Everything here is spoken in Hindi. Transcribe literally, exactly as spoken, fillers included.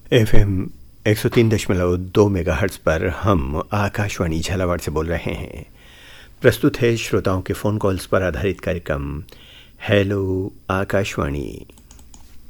एफ एम एक सौ तीन दशमलव दो मेगाहर्ट्ज़ पर हम आकाशवाणी झालावाड़ से बोल रहे हैं। प्रस्तुत है श्रोताओं के फ़ोन कॉल्स पर आधारित कार्यक्रम हेलो आकाशवाणी।